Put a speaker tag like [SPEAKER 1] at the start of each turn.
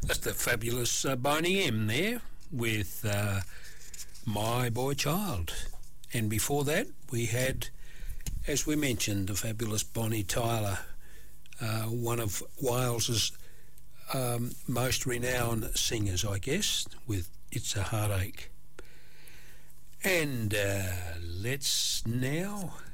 [SPEAKER 1] That's the fabulous Boney M there with My Boy Child. And before that, we had, as we mentioned, the fabulous Bonnie Tyler, one of Wales's most renowned singers, I guess, with It's a Heartache. And let's now